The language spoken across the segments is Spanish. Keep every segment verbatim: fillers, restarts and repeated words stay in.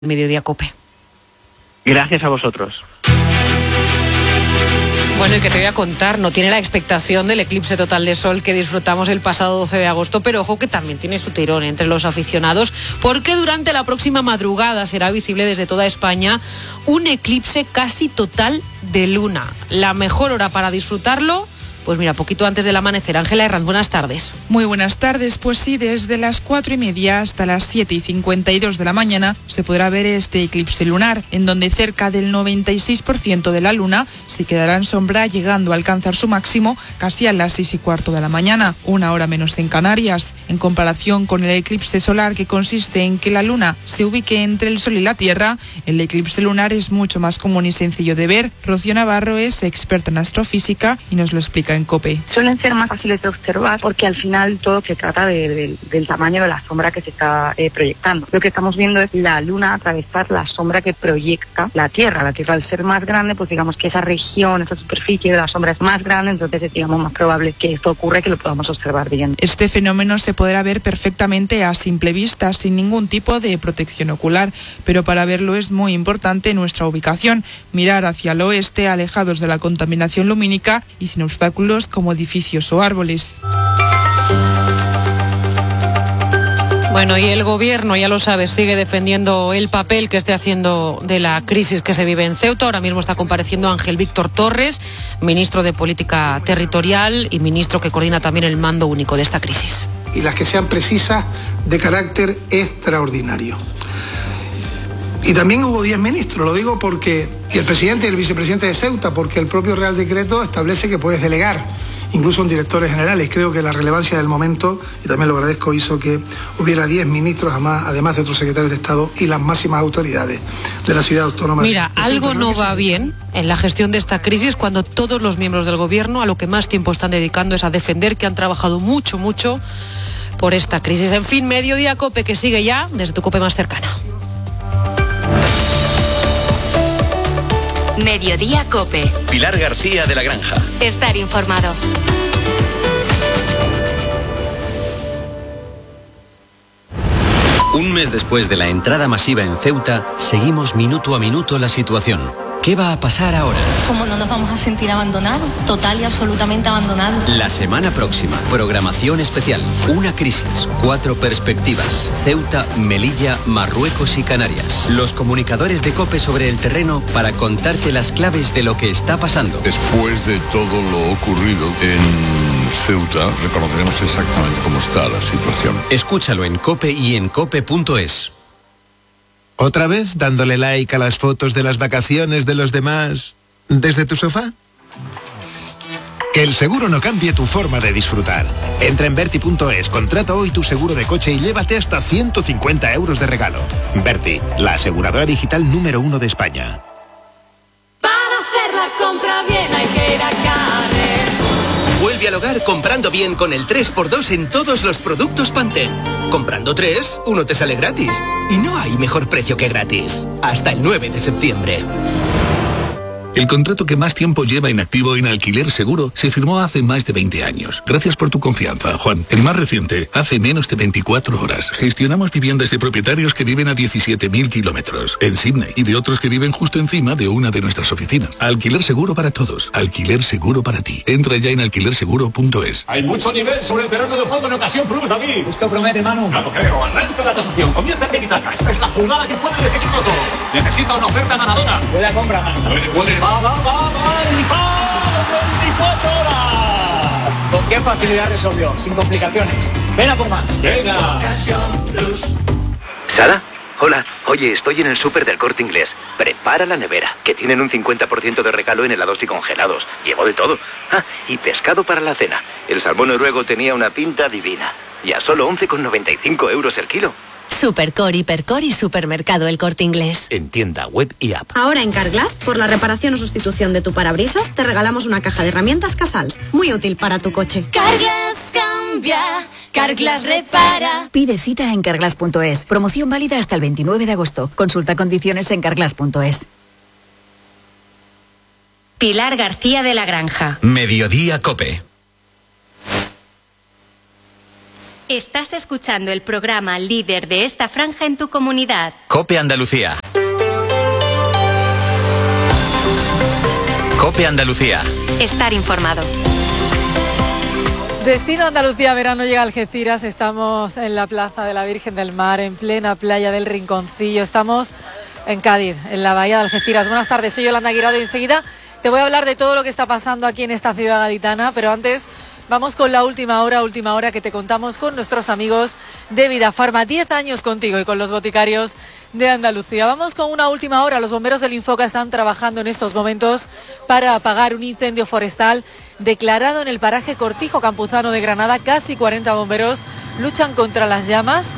Mediodía Cope. Gracias a vosotros. Bueno, y que te voy a contar, no tiene la expectación del eclipse total de sol que disfrutamos el pasado doce de agosto, pero ojo que también tiene su tirón entre los aficionados, porque durante la próxima madrugada será visible desde toda España un eclipse casi total de luna. La mejor hora para disfrutarlo, pues mira, poquito antes del amanecer. Ángela Herranz, buenas tardes. Muy buenas tardes, pues sí, desde las cuatro y media hasta las siete y cincuenta y dos de la mañana se podrá ver este eclipse lunar, en donde cerca del noventa y seis por ciento de la luna se quedará en sombra, llegando a alcanzar su máximo casi a las seis y cuarto de la mañana, una hora menos en Canarias. En comparación con el eclipse solar, que consiste en que la luna se ubique entre el sol y la tierra, el eclipse lunar es mucho más común y sencillo de ver. Rocío Navarro es experta en astrofísica y nos lo explica en COPE. Suelen ser más fáciles de observar porque al final todo se trata de, de, del tamaño de la sombra que se está eh, proyectando. Lo que estamos viendo es la luna atravesar la sombra que proyecta la Tierra. La Tierra, al ser más grande, pues digamos que esa región, esa superficie de la sombra es más grande, entonces es, digamos, más probable que esto ocurra y que lo podamos observar bien. Este fenómeno se podrá ver perfectamente a simple vista, sin ningún tipo de protección ocular, pero para verlo es muy importante nuestra ubicación, mirar hacia el oeste, alejados de la contaminación lumínica y sin obstáculos como edificios o árboles. Bueno, y el gobierno, ya lo sabes, sigue defendiendo el papel que esté haciendo de la crisis que se vive en Ceuta. Ahora mismo está compareciendo Ángel Víctor Torres, ministro de Política Territorial y ministro que coordina también el mando único de esta crisis. Y las que sean precisas, de carácter extraordinario. Y también hubo diez ministros, lo digo porque, y el presidente y el vicepresidente de Ceuta, porque el propio Real Decreto establece que puedes delegar, incluso en directores generales. Creo que la relevancia del momento, y también lo agradezco, hizo que hubiera diez ministros, además, además de otros secretarios de Estado y las máximas autoridades de la ciudad autónoma. Mira, de algo no va bien en la gestión de esta crisis cuando todos los miembros del gobierno a lo que más tiempo están dedicando es a defender que han trabajado mucho, mucho por esta crisis. En fin, Mediodía Cope, que sigue ya desde tu Cope más cercana. Mediodía Cope. Pilar García de la Granja. Estar informado. Un mes después de la entrada masiva en Ceuta, seguimos minuto a minuto la situación. ¿Qué va a pasar ahora? ¿Cómo no nos vamos a sentir abandonados? Total y absolutamente abandonados. La semana próxima, programación especial. Una crisis, cuatro perspectivas. Ceuta, Melilla, Marruecos y Canarias. Los comunicadores de COPE sobre el terreno para contarte las claves de lo que está pasando. Después de todo lo ocurrido en Ceuta, reconoceremos exactamente cómo está la situación. Escúchalo en COPE y en cope punto es. ¿Otra vez dándole like a las fotos de las vacaciones de los demás desde tu sofá? Que el seguro no cambie tu forma de disfrutar. Entra en Verti punto es, contrata hoy tu seguro de coche y llévate hasta ciento cincuenta euros de regalo. Verti, la aseguradora digital número uno de España. Para hacer la compra bien hay que ir a Carrer. Vuelve al hogar comprando bien con el tres por dos en todos los productos Pantene. Comprando tres, uno te sale gratis. Y no hay mejor precio que gratis. Hasta el nueve de septiembre. El contrato que más tiempo lleva inactivo en Alquiler Seguro se firmó hace más de veinte años. Gracias por tu confianza, Juan. El más reciente, hace menos de veinticuatro horas. Gestionamos viviendas de propietarios que viven a diecisiete mil kilómetros en Sydney y de otros que viven justo encima de una de nuestras oficinas. Alquiler Seguro para todos. Alquiler Seguro para ti. Entra ya en alquiler seguro punto es. Hay mucho nivel sobre el terreno de juego en ocasión Plus, David. Esto promete, Manu. No lo creo. Arranca la tasación. Comienza en Tiki-Taka. Esta es la jugada que puede decidirlo todo. Necesita una oferta ganadora. Buena compra, Manu. Puede, puede. Va, va, va, va, y va, veinticuatro horas. ¿Con qué facilidad resolvió? Sin complicaciones. Ven a por más. Venga. ¿Sara? Hola. Oye, estoy en el súper del Corte Inglés. Prepara la nevera, que tienen un cincuenta por ciento de regalo en helados y congelados. Llevo de todo. Ah, y pescado para la cena. El salmón noruego tenía una pinta divina. Y a solo once con noventa y cinco euros el kilo. Supercore, Hipercore y Supermercado El Corte Inglés. En tienda, web y app. Ahora en Carglass, por la reparación o sustitución de tu parabrisas, te regalamos una caja de herramientas Casals. Muy útil para tu coche. Carglass cambia, Carglass repara. Pide cita en carglass punto es. Promoción válida hasta el veintinueve de agosto. Consulta condiciones en carglass punto es. Pilar García de la Granja. Mediodía Cope. Estás escuchando el programa líder de esta franja en tu comunidad. COPE Andalucía. COPE Andalucía. Estar informado. Destino Andalucía Verano llega a Algeciras. Estamos en la Plaza de la Virgen del Mar, en plena playa del Rinconcillo. Estamos en Cádiz, en la bahía de Algeciras. Buenas tardes, soy Yolanda Guirado y enseguida te voy a hablar de todo lo que está pasando aquí en esta ciudad gaditana, pero antes vamos con la última hora, última hora que te contamos con nuestros amigos de Vidafarma. Diez años contigo y con los boticarios de Andalucía. Vamos con una última hora. Los bomberos del Infoca están trabajando en estos momentos para apagar un incendio forestal declarado en el paraje Cortijo Campuzano de Granada. Casi cuarenta bomberos luchan contra las llamas.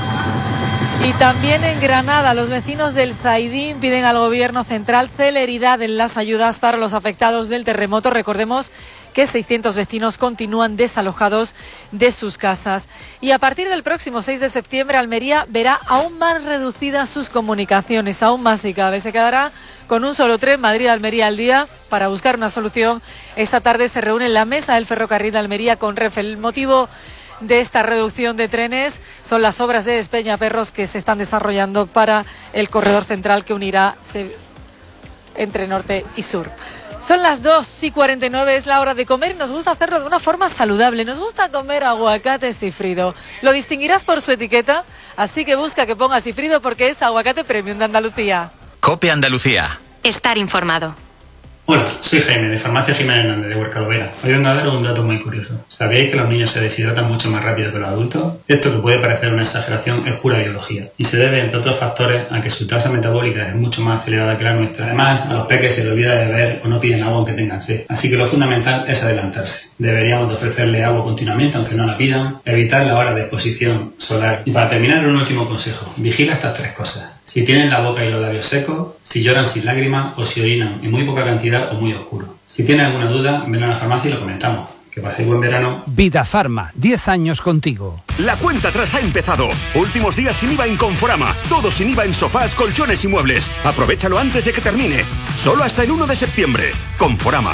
Y también en Granada, los vecinos del Zaidín piden al Gobierno central celeridad en las ayudas para los afectados del terremoto. Recordemos que seiscientos vecinos continúan desalojados de sus casas. Y a partir del próximo seis de septiembre, Almería verá aún más reducidas sus comunicaciones, aún más y cada vez se quedará con un solo tren Madrid-Almería al día. Para buscar una solución, esta tarde se reúne en la mesa del ferrocarril de Almería con Renfe. El motivo de esta reducción de trenes son las obras de Despeñaperros que se están desarrollando para el corredor central que unirá entre norte y sur. Son las dos y cuarenta y nueve, es la hora de comer y nos gusta hacerlo de una forma saludable. Nos gusta comer aguacate sifrido. Lo distinguirás por su etiqueta, así que busca que ponga sifrido porque es aguacate premium de Andalucía. COPE Andalucía. Estar informado. Hola, soy Jaime, de Farmacia Jiménez Hernández, de Huercalovera. Hoy vengo a daros un dato muy curioso. ¿Sabéis que los niños se deshidratan mucho más rápido que los adultos? Esto, que puede parecer una exageración, es pura biología y se debe, entre otros factores, a que su tasa metabólica es mucho más acelerada que la nuestra. Además, a los peques se les olvida de beber o no piden agua aunque tengan sed. Así que lo fundamental es adelantarse. Deberíamos de ofrecerle agua continuamente aunque no la pidan, evitar las horas de exposición solar. Y para terminar, un último consejo. Vigila estas tres cosas. Si tienen la boca y los labios secos, si lloran sin lágrimas o si orinan en muy poca cantidad o muy oscuro. Si tienen alguna duda, ven a la farmacia y lo comentamos. Que paséis buen verano. Vidafarma, diez años contigo. La cuenta atrás ha empezado. Últimos días sin I V A en Conforama. Todo sin I V A en sofás, colchones y muebles. Aprovechalo antes de que termine. Solo hasta el uno de septiembre. Conforama.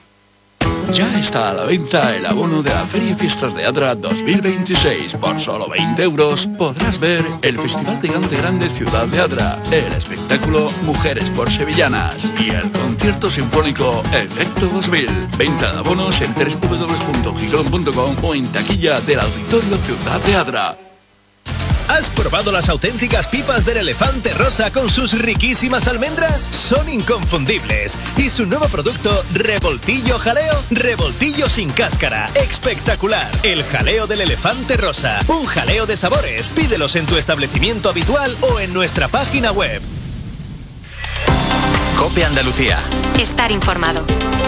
Ya está a la venta el abono de la Feria y Fiestas de Adra dos mil veintiséis. Por solo veinte euros podrás ver el Festival Gigante Grande Ciudad de Adra, el espectáculo Mujeres por Sevillanas y el concierto sinfónico Efecto dos mil. Venta de abonos en doble u doble u doble u punto gijón punto com o en taquilla del Auditorio Ciudad de Adra. ¿Has probado las auténticas pipas del Elefante Rosa con sus riquísimas almendras? Son inconfundibles. Y su nuevo producto, Revoltillo Jaleo, revoltillo sin cáscara. ¡Espectacular! El jaleo del Elefante Rosa. Un jaleo de sabores. Pídelos en tu establecimiento habitual o en nuestra página web. COPE Andalucía. Estar informado.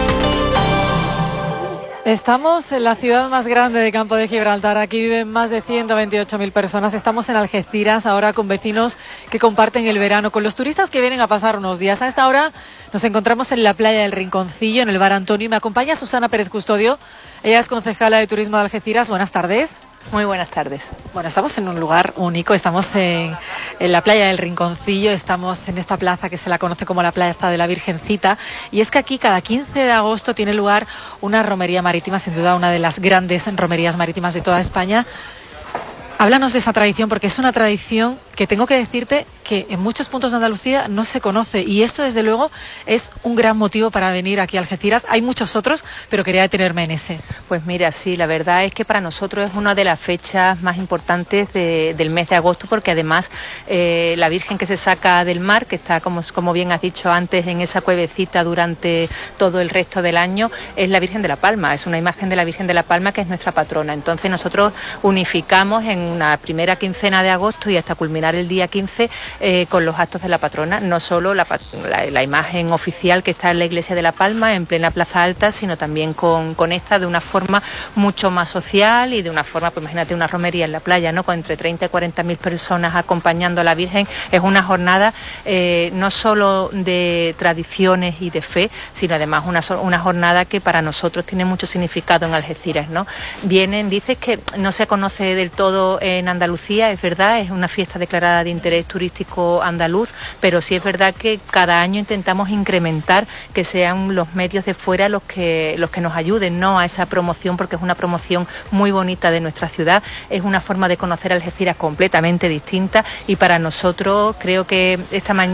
Estamos en la ciudad más grande de Campo de Gibraltar. Aquí viven más de ciento veintiocho mil personas. Estamos en Algeciras ahora con vecinos que comparten el verano, con los turistas que vienen a pasar unos días. A esta hora nos encontramos en la playa del Rinconcillo, en el Bar Antonio, y me acompaña Susana Pérez Custodio. Ella es concejala de Turismo de Algeciras. Buenas tardes. Muy buenas tardes. Bueno, estamos en un lugar único. Estamos en, en la playa del Rinconcillo. Estamos en esta plaza que se la conoce como la Plaza de la Virgencita. Y es que aquí cada quince de agosto tiene lugar una romería marítima, sin duda una de las grandes romerías marítimas de toda España. Háblanos de esa tradición, porque es una tradición que tengo que decirte que en muchos puntos de Andalucía no se conoce, y esto desde luego es un gran motivo para venir aquí a Algeciras. Hay muchos otros, pero quería detenerme en ese. Pues mira, sí, la verdad es que para nosotros es una de las fechas más importantes de, del mes de agosto, porque además eh, la Virgen que se saca del mar, que está, como, como bien has dicho antes, en esa cuevecita durante todo el resto del año, es la Virgen de la Palma. Es una imagen de la Virgen de la Palma que es nuestra patrona. Entonces nosotros unificamos en una primera quincena de agosto y hasta culminar el día quince eh, con los actos de la patrona, no solo la, la, la imagen oficial que está en la iglesia de La Palma en plena Plaza Alta, sino también con, con esta de una forma mucho más social y de una forma, pues imagínate una romería en la playa, ¿no? Con entre treinta y cuarenta mil personas acompañando a la Virgen. Es una jornada eh, no solo de tradiciones y de fe, sino además una, una jornada que para nosotros tiene mucho significado en Algeciras, ¿no? Vienen, dices que no se conoce del todo en Andalucía, es verdad, es una fiesta de declarada de interés turístico andaluz, pero sí es verdad que cada año intentamos incrementar que sean los medios de fuera los que, los que nos ayuden, ¿no?, a esa promoción, porque es una promoción muy bonita de nuestra ciudad, es una forma de conocer Algeciras completamente distinta y para nosotros creo que esta mañana